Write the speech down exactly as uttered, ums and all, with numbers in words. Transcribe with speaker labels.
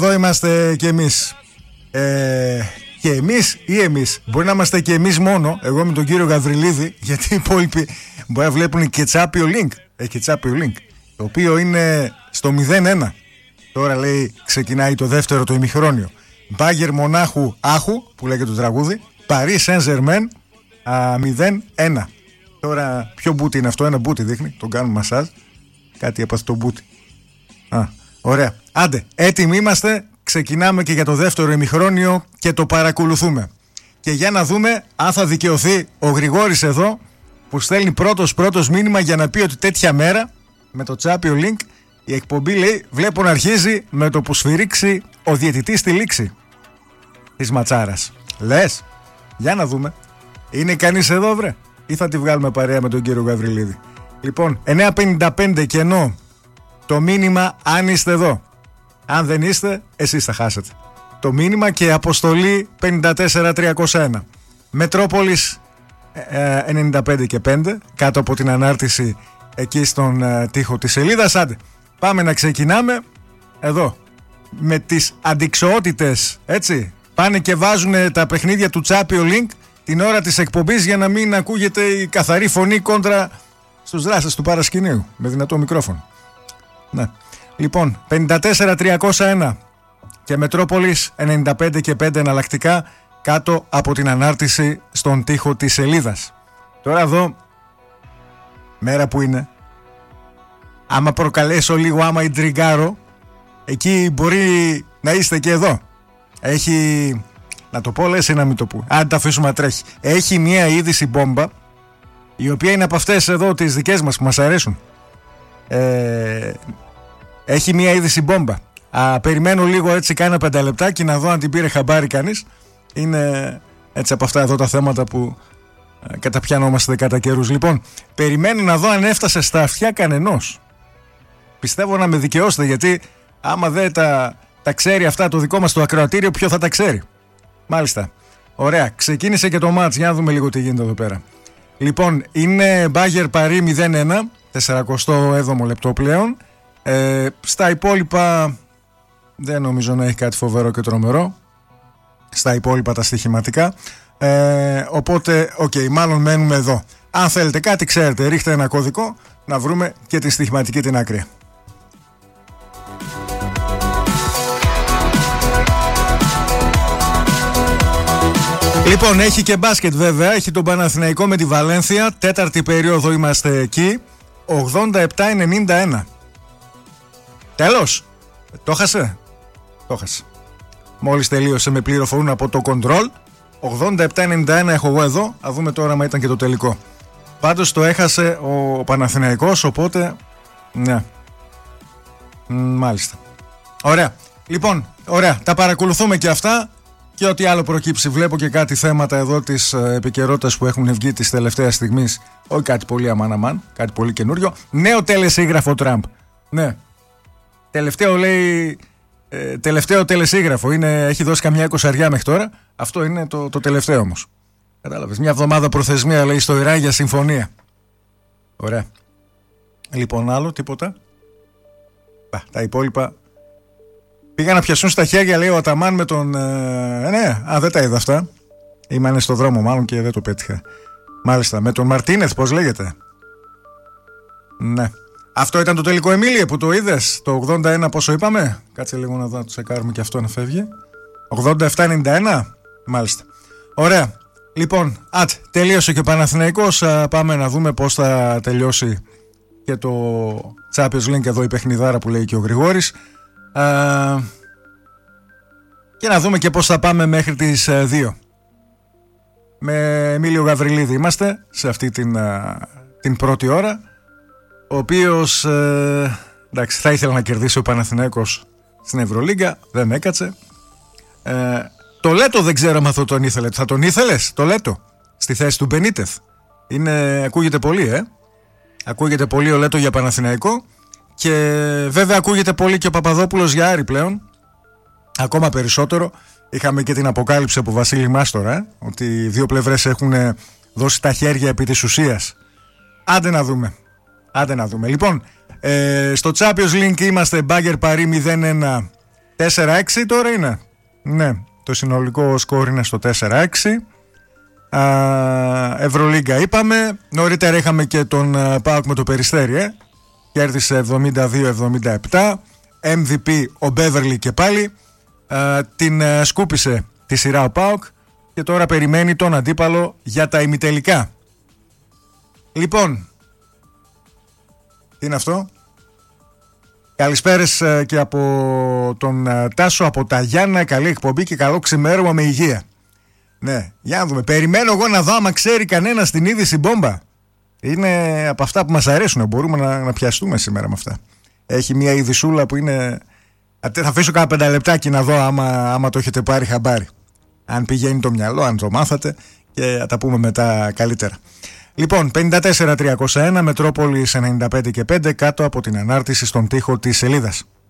Speaker 1: Εδώ είμαστε κι εμείς. Ε, και εμείς ή εμείς. Μπορεί να είμαστε και εμείς μόνο. Εγώ με τον κύριο Γαβριλίδη. Γιατί οι υπόλοιποι μπορεί να βλέπουν και Τσάπιο Link. Έχει και Τσάπιο Link. Το οποίο είναι στο μηδέν ένα. Τώρα λέει ξεκινάει το δεύτερο το ημιχρόνιο. Μπάγερ Μονάχου Άχου που λέγεται το τραγούδι. Παρί Σεν Ζερμέν μηδέν ένα. Τώρα ποιο μπούτι είναι αυτό? Ένα μπούτι δείχνει. Τον κάνουμε μασάζ. Κάτι έπαθε το μπούτι. Α, ωραία. Άντε, έτοιμοι είμαστε. Ξεκινάμε και για το δεύτερο ημιχρόνιο και το παρακολουθούμε. Και για να δούμε αν θα δικαιωθεί ο Γρηγόρης εδώ, που στέλνει πρώτος πρώτος μήνυμα για να πει ότι τέτοια μέρα με το Τσάπιο Link η εκπομπή, λέει, βλέπω να αρχίζει με το που σφυρίξει ο διαιτητής στη λήξη της ματσάρας. Λες, για να δούμε. Είναι κανείς εδώ, βρε, ή θα τη βγάλουμε παρέα με τον κύριο Γαβριλίδη? Λοιπόν, εννιά πενήντα πέντε κενό το μήνυμα αν είστε εδώ. Αν δεν είστε, εσείς θα χάσετε το μήνυμα. Και αποστολή πενήντα τέσσερα τριακόσια ένα. Μετρόπολης ε, ενενήντα πέντε και πέντε, κάτω από την ανάρτηση εκεί στον ε, τοίχο της σελίδας. Άντε, πάμε να ξεκινάμε εδώ με τις αντιξοότητες, έτσι. Πάνε και βάζουν τα παιχνίδια του Τσάπιο Link την ώρα της εκπομπής για να μην ακούγεται η καθαρή φωνή κόντρα στους δράστες του παρασκηνίου με δυνατό μικρόφωνο. Ναι. Λοιπόν, πενήντα τέσσερα τριακόσια ένα και Μετρόπολης ενενήντα πέντε και πέντε εναλλακτικά κάτω από την ανάρτηση στον τοίχο της σελίδας. Τώρα εδώ, μέρα που είναι, άμα προκαλέσω λίγο, άμα ιντριγκάρω, εκεί μπορεί να είστε και εδώ. Έχει, να το πω λες ή να μην το πω, αν τα αφήσουμε να τρέχει. Έχει μια είδηση μπόμπα, η οποία είναι από αυτές εδώ τις δικές μας που μας αρέσουν. Ε, έχει μια είδηση μπόμπα. Α, περιμένω λίγο έτσι κάνα πέντε λεπτάκι να δω αν την πήρε χαμπάρι κανείς. Είναι έτσι από αυτά εδώ τα θέματα που α, καταπιανόμαστε κατά καιρούς. Λοιπόν, περιμένω να δω αν έφτασε στα αυτιά κανενός. Πιστεύω να με δικαιώσετε, γιατί άμα δεν τα, τα ξέρει αυτά το δικό μας το ακροατήριο, ποιο θα τα ξέρει? Μάλιστα. Ωραία, ξεκίνησε και το μάτς. Για να δούμε λίγο τι γίνεται εδώ πέρα. Λοιπόν, είναι Μπάγερ Παρί μηδέν ένα, σαράντα έβδομο λεπτό πλέον. Ε, στα υπόλοιπα δεν νομίζω να έχει κάτι φοβερό και τρομερό. Στα υπόλοιπα τα στοιχηματικά. Ε, οπότε, οκ, okay, μάλλον μένουμε εδώ. Αν θέλετε κάτι, ξέρετε, ρίχτε ένα κωδικό να βρούμε και τη στοιχηματική την άκρη. Λοιπόν, έχει και μπάσκετ βέβαια. Έχει τον Παναθηναϊκό με τη Βαλένθια. Τέταρτη περίοδο είμαστε εκεί. ογδόντα επτά ενενήντα ένα. Τέλος. Το χάσε. Το χάσε. Μόλις τελείωσε, με πληροφορούν από το control. ογδόντα επτά ενενήντα ένα έχω εγώ εδώ. Α δούμε τώρα μα ήταν και το τελικό. Πάντως το έχασε ο Παναθηναϊκός, οπότε ναι. Μάλιστα. Ωραία. Λοιπόν, ωραία. Τα παρακολουθούμε και αυτά. Και ό,τι άλλο προκύψει. Βλέπω και κάτι θέματα εδώ της επικαιρότητας που έχουν βγει της τελευταίας στιγμής. Όχι κάτι πολύ αμάν αμάν, κάτι πολύ καινούριο. Νέο τελεσίγραφο Τραμπ. Ναι. Τελευταίο λέει. Ε, τελευταίο τελεσίγραφο. Είναι, έχει δώσει καμιά εικοσαριά μέχρι τώρα. Αυτό είναι το, το τελευταίο όμως. Κατάλαβες. Μια εβδομάδα προθεσμία λέει στο Ιράν για συμφωνία. Ωραία. Λοιπόν, άλλο τίποτα. Α, τα υπόλοιπα. Πήγα να πιασούν στα χέρια, λέει ο Αταμάν με τον. Ε, ναι, α, δεν τα είδα αυτά. Ήμανε στο δρόμο, μάλλον, και δεν το πέτυχα. Μάλιστα, με τον Μαρτίνεθ, πώς λέγεται. Ναι. Αυτό ήταν το τελικό, Εμίλιε, που το είδες. Το ογδόντα ένα, πόσο είπαμε. Κάτσε λίγο να δω, να το τσεκάρουμε και αυτό να φεύγει. ογδόντα επτά ενενήντα ένα. Μάλιστα. Ωραία. Λοιπόν, ατ, τελείωσε και ο Παναθηναϊκός. Α, πάμε να δούμε πώς θα τελειώσει και το Champions League εδώ η παιχνιδάρα που λέει και ο Γρηγόρης. Uh, και να δούμε και πώς θα πάμε μέχρι τις uh, δύο. Με Εμίλιο Γαβριλίδη είμαστε σε αυτή την, uh, την πρώτη ώρα, ο οποίος uh, εντάξει, θα ήθελα να κερδίσει ο Παναθηναϊκός στην Ευρωλίγκα. Δεν έκατσε. uh, Το Λέτο δεν ξέρω αν αυτό τον ήθελε. Θα τον ήθελες το Λέτο στη θέση του Μπενίτεθ? Είναι, ακούγεται πολύ ε Ακούγεται πολύ ο Λέτο για Παναθηναϊκό. Και βέβαια ακούγεται πολύ και ο Παπαδόπουλος για Άρη πλέον. Ακόμα περισσότερο. Είχαμε και την αποκάλυψη από Βασίλη Μάστορα ε, ότι οι δύο πλευρές έχουν δώσει τα χέρια επί της ουσίας. Άντε να δούμε. Άντε να δούμε. Λοιπόν, ε, στο Champions League είμαστε Μπάγερ Παρί μηδέν ένα, τέσσερα έξι τώρα είναι. Ναι, το συνολικό σκορ είναι στο τέσσερα έξι. Α, Ευρωλίγκα είπαμε. Νωρίτερα είχαμε και τον ΠΑΟΚ με το Περιστέρι, ε. Κέρδισε εβδομήντα δύο εβδομήντα επτά. εμ βι πι ο Μπέβερλι και πάλι. Α, την α, σκούπισε τη σειρά ο ΠΑΟΚ και τώρα περιμένει τον αντίπαλο για τα ημιτελικά. Λοιπόν, τι είναι αυτό? Καλησπέρες και από τον Τάσο από τα Γιάννα. Καλή εκπομπή και καλό ξημέρωμα με υγεία. Ναι, για να δούμε. Περιμένω εγώ να δω άμα ξέρει κανένα την είδηση μπόμπα. Είναι από αυτά που μας αρέσουν. Μπορούμε να, να πιαστούμε σήμερα με αυτά. Έχει μια ειδισούλα που είναι... Θα αφήσω κάνα πέντα λεπτάκι να δω άμα, άμα το έχετε πάρει χαμπάρι. Αν πηγαίνει το μυαλό, αν το μάθατε, και θα τα πούμε μετά καλύτερα. Λοιπόν, πενήντα τέσσερα τριακόσια ένα, Μετρόπολης ενενήντα πέντε και πέντε, κάτω από την ανάρτηση στον τοίχο της σελίδας.